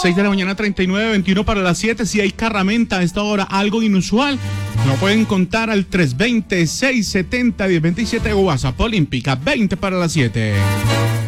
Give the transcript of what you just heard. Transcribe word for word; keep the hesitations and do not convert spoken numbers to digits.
seis de la mañana, treinta y nueve, veintiuno para las siete. Si hay carramenta a esta hora, algo inusual, no pueden contar al tres dos cero, seis siete cero, uno cero dos siete o WhatsApp Olímpica, veinte para las siete.